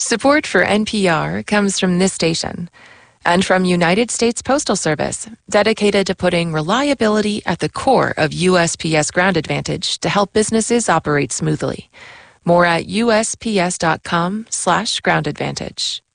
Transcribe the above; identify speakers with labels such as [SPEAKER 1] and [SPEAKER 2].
[SPEAKER 1] Support for NPR comes from this station and from United States Postal Service, dedicated to putting reliability at the core of USPS Ground Advantage to help businesses operate smoothly. More at USPS.com/groundadvantage.